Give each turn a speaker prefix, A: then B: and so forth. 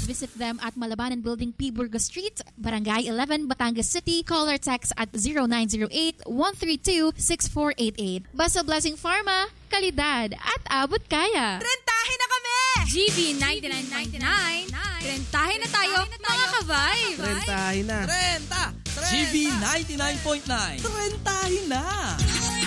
A: Visit them at Malabanan Building, P. Burgos Street, Barangay 11, Batangas City. Call or text at 0908-132-6488. Basta Blessing Pharma, kalidad at abot kaya.
B: Rentahin na kami!
C: GB 99.9. Rentahin na tayo, mga ka-vibe.
D: Rentahin na.
E: Renta! GB 99.9. Rentahin na!